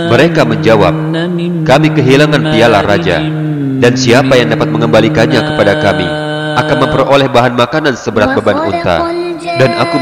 Mereka menjawab, kami kehilangan piala raja, dan siapa yang dapat mengembalikannya kepada kami akan memperoleh bahan makanan seberat beban unta. Dan aku